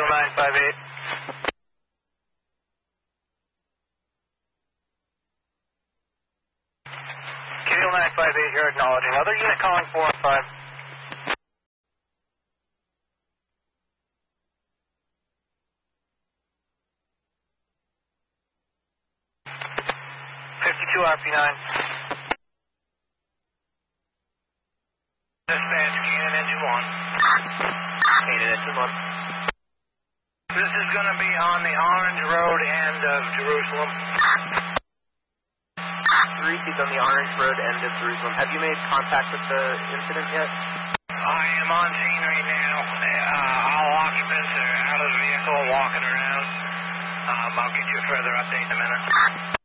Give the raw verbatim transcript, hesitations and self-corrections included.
nine five eight. Kilo nine five eight, you're acknowledging. Other unit calling four one five. fifty-two R P nine. Dispatch, Cannon engine one. Cannon engine one. This is going to be on the Orange Road end of Jerusalem. Reese is on the Orange Road end of Jerusalem. Have you made contact with the incident yet? I am on scene right now. Uh, all occupants are out of the vehicle walking around. Um, I'll get you a further update in a minute.